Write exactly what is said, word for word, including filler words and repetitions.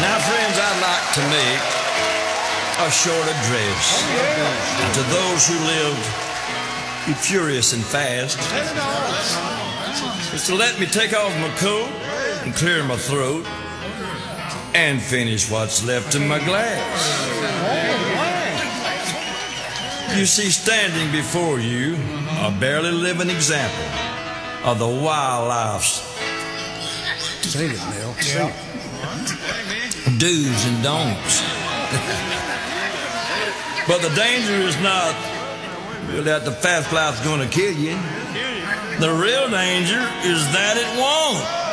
Now, friends, I'd like to make a short address to those who lived be furious and fast. Is to let me take off my coat and clear my throat and finish what's left in my glass. You see, standing before you, a barely living example of the wild life's Sing it, Neil. Sing it. do's and don'ts. But the danger is not that the fast life's gonna kill you. The real danger is that it won't.